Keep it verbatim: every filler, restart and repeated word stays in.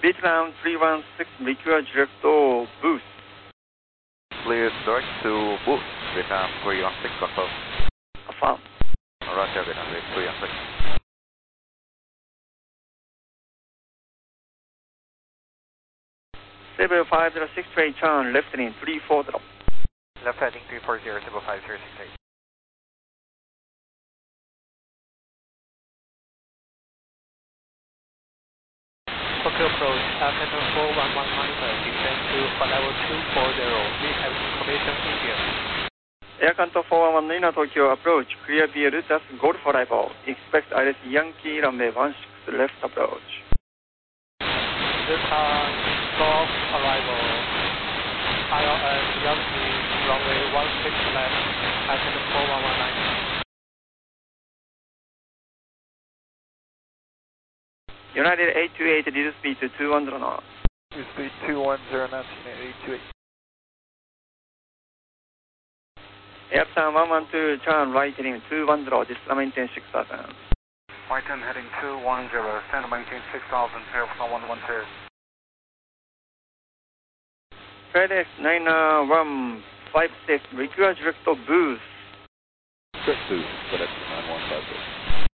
Vietnam three one six, request direct to boost. Clear direct to boost. Vietnam three one six, confirm. Affirm. Roger, Vietnam three one six. seven five zero six eight, turn left heading three four zero. Left heading three four zero, seven five zero six eight. Tokyo approach, Alpha four one one nine, descend to flight level two four zero. We have information India. Air Canton four one one nine, Tokyo approach, clear V L, just Golf arrival. Expect I L S Yankee runway one six left approach. Delta Golf arrival. I L S Yankee runway one six left, Alpha four one one nine. United eight two eight, lead speed to two one zero knots. Lead speed two one zero knots, United eight two eight. Airplan one one two, turn right heading two one zero, descend maintain six thousand. White ten heading two one zero, stand maintain six thousand, Airplan one one two. FedEx nine one five six, request direct to boost. Direct boost, FedEx nine one five six.